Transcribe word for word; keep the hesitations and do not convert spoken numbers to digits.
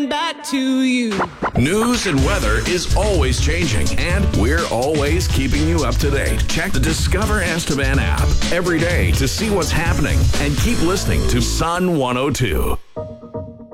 back to you. News and weather is always changing, and we're always keeping you up to date. Check the Discover Estevan app every day to see what's happening, and keep listening to Sun one oh two.